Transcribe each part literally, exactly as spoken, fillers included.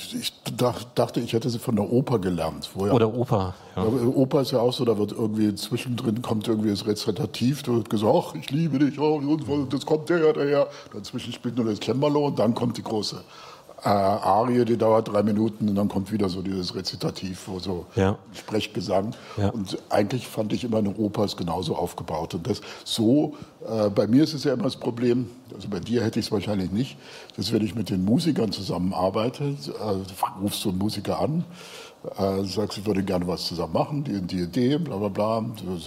ich dachte, ich hätte sie von der Oper gelernt. Woher? Oder Oper. Ja. Oper ist ja auch so, da wird irgendwie zwischendrin kommt irgendwie das Rezitativ, da wird gesagt, ach, ich liebe dich, oh, das kommt der, der. Dazwischen spielt nur das Cembalo und dann kommt die große äh, Arie, die dauert drei Minuten und dann kommt wieder so dieses Rezitativ, wo so ja. Sprechgesang. Ja. Und eigentlich fand ich immer, eine Oper ist genauso aufgebaut. Und das so, äh, bei mir ist es ja immer das Problem, also bei dir hätte ich es wahrscheinlich nicht, dass wenn ich mit den Musikern zusammenarbeite, äh, rufst du einen Musiker an, äh, sagst, ich würde gerne was zusammen machen, die, die Idee, bla bla bla. Du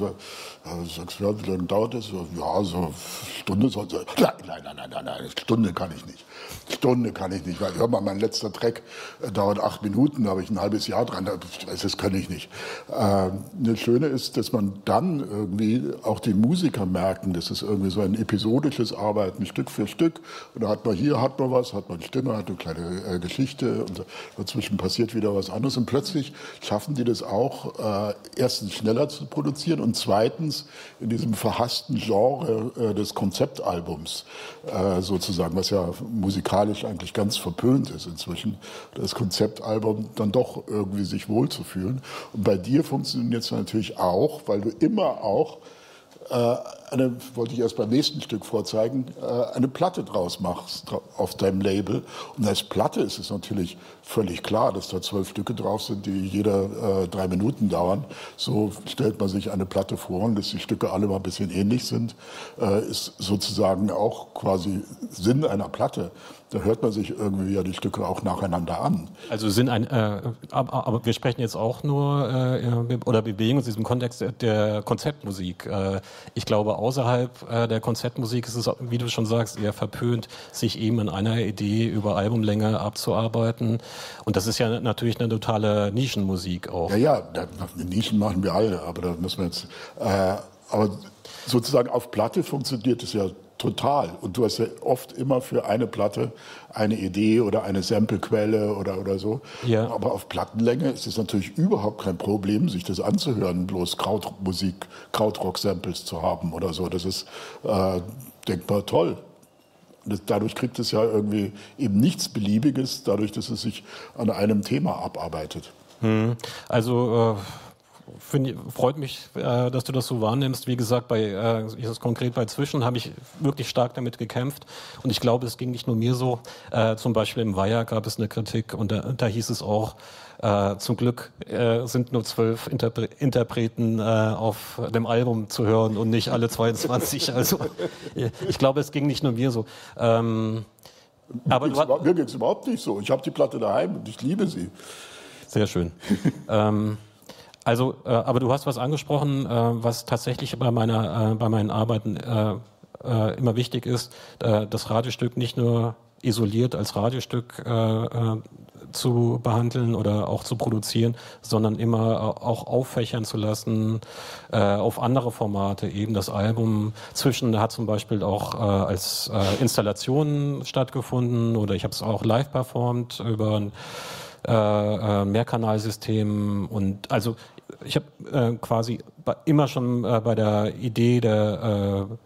sagst, ja, wie lange dauert das? Ja, so eine Stunde. So, nein, nein, nein, nein, nein, eine Stunde kann ich nicht. Stunde kann ich nicht, weil hör mal, mein letzter Track äh, dauert acht Minuten, da habe ich ein halbes Jahr dran, das, das kann ich nicht. Äh, das Schöne ist, dass man dann irgendwie auch die Musiker merken, das ist irgendwie so ein episodisches Arbeiten, Stück für Stück. Und da hat man hier, hat man was, hat man eine Stimme, hat eine kleine äh, Geschichte und dazwischen passiert wieder was anderes. Und plötzlich schaffen die das auch, äh, erstens schneller zu produzieren und zweitens in diesem verhassten Genre äh, des Konzeptalbums äh, sozusagen, was ja musikalisch eigentlich ganz verpönt ist inzwischen, das Konzeptalbum dann doch irgendwie sich wohlzufühlen. Und bei dir funktioniert es natürlich auch, weil du immer auch äh, eine, wollte ich erst beim nächsten Stück vorzeigen, äh, eine Platte draus machst auf deinem Label. Und als Platte ist es natürlich völlig klar, dass da zwölf Stücke drauf sind, die jeder äh, drei Minuten dauern. So stellt man sich eine Platte vor, und dass die Stücke alle mal ein bisschen ähnlich sind, äh, ist sozusagen auch quasi Sinn einer Platte. Da hört man sich irgendwie ja die Stücke auch nacheinander an. Also sind ein, äh, aber, aber wir sprechen jetzt auch nur äh, oder bewegen uns in diesem Kontext der Konzertmusik. Äh, ich glaube, außerhalb äh, der Konzertmusik ist es, wie du schon sagst, eher verpönt, sich eben an einer Idee über Albumlänge abzuarbeiten. Und das ist ja natürlich eine totale Nischenmusik auch. Ja, ja, da, Nischen machen wir alle, aber da müssen wir jetzt. Äh, aber sozusagen auf Platte funktioniert es ja total. Und du hast ja oft immer für eine Platte eine Idee oder eine Samplequelle oder, oder so. Ja. Aber auf Plattenlänge ist es natürlich überhaupt kein Problem, sich das anzuhören, bloß Krautrock-Musik, Krautrock-Samples zu haben oder so. Das ist äh, denkbar toll. Das, dadurch kriegt es ja irgendwie eben nichts Beliebiges, dadurch, dass es sich an einem Thema abarbeitet. Hm. Also äh Find, freut mich, äh, dass du das so wahrnimmst. Wie gesagt, bei äh, ist konkret bei Zwischen habe ich wirklich stark damit gekämpft. Und ich glaube, es ging nicht nur mir so. Äh, zum Beispiel im Weiher gab es eine Kritik und da, da hieß es auch, äh, zum Glück äh, sind nur zwölf Interpre- Interpreten äh, auf dem Album zu hören und nicht alle zweiundzwanzig. Also ich glaube, es ging nicht nur mir so. Ähm, aber mir geht es überhaupt nicht so. Ich habe die Platte daheim und ich liebe sie. Sehr schön. ähm, Also, äh, aber du hast was angesprochen, äh, was tatsächlich bei meiner, äh, bei meinen Arbeiten äh, äh, immer wichtig ist, äh, das Radiostück nicht nur isoliert als Radiostück äh, äh, zu behandeln oder auch zu produzieren, sondern immer auch auffächern zu lassen äh, auf andere Formate. Eben das Album Zwischen hat zum Beispiel auch äh, als äh, Installation stattgefunden oder ich habe es auch live performt über ein Äh, äh, Mehrkanalsystem und also ich habe äh, quasi immer schon äh, bei der Idee der äh,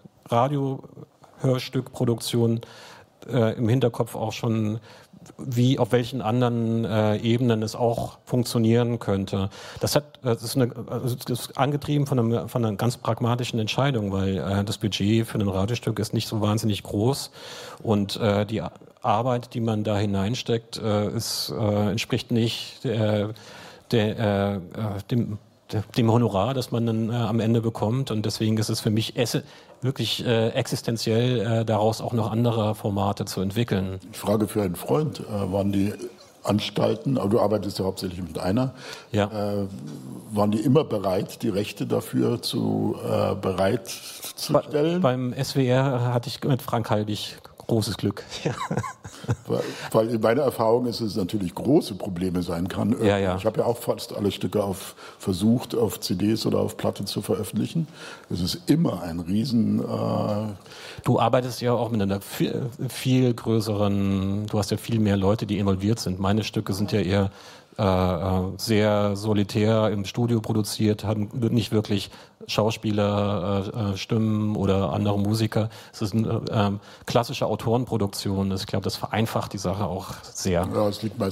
Radiohörstückproduktion äh, im Hinterkopf auch schon, wie auf welchen anderen äh, Ebenen es auch funktionieren könnte. Das hat, das ist, eine, also das ist angetrieben von, einem, von einer ganz pragmatischen Entscheidung, weil äh, das Budget für ein Radiostück ist nicht so wahnsinnig groß und äh, die Arbeit, die man da hineinsteckt, äh, ist, äh, entspricht nicht äh, der, äh, dem, der, dem Honorar, das man dann äh, am Ende bekommt. Und deswegen ist es für mich esse, wirklich äh, existenziell, äh, daraus auch noch andere Formate zu entwickeln. Ich frage für einen Freund, äh, waren die Anstalten, aber du arbeitest ja hauptsächlich mit einer, ja. äh, waren die immer bereit, die Rechte dafür zu äh, bereitzustellen? Bei, beim S W R hatte ich mit Frank Halbig großes Glück. Ja. Weil, weil in meiner Erfahrung ist es natürlich große Probleme sein kann. Ja, ja. Ich habe ja auch fast alle Stücke auf, versucht, auf C Ds oder auf Platte zu veröffentlichen. Es ist immer ein Riesen... Äh du arbeitest ja auch mit einer viel, viel größeren... Du hast ja viel mehr Leute, die involviert sind. Meine Stücke sind ja eher äh, sehr solitär im Studio produziert, haben nicht wirklich Schauspieler, äh, Stimmen oder andere Musiker. Es ist eine äh, klassische Autorenproduktion. Ich glaube, das vereinfacht die Sache auch sehr. Ja, es liegt meistens